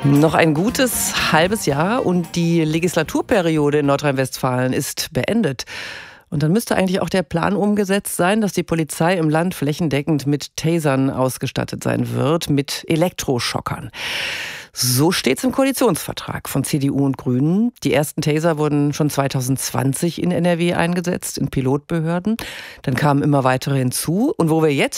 Noch ein gutes halbes Jahr und die Legislaturperiode in Nordrhein-Westfalen ist beendet. Und dann müsste eigentlich auch der Plan umgesetzt sein, dass die Polizei im Land flächendeckend mit Tasern ausgestattet sein wird, mit Elektroschockern. So steht's im Koalitionsvertrag von CDU und Grünen. Die ersten Taser wurden schon 2020 in NRW eingesetzt, in Pilotbehörden. Dann kamen immer weitere hinzu. Und wo wir jetzt